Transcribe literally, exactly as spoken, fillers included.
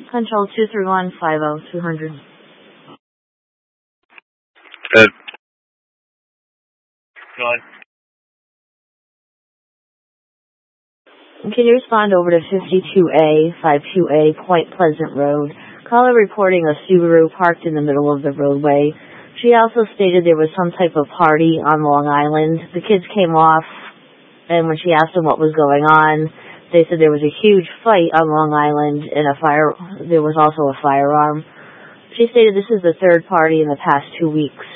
Control two three one five zero two hundred. Good. Go ahead. Can you respond over to fifty-two A, fifty-two A, Point Pleasant Road? Caller reporting a Subaru parked in the middle of the roadway. She also stated there was some type of party on Long Island. The kids came off, and when she asked them what was going on, they said there was a huge fight on Long Island, and a fire. There was also a firearm. She stated this is the third party in the past two weeks.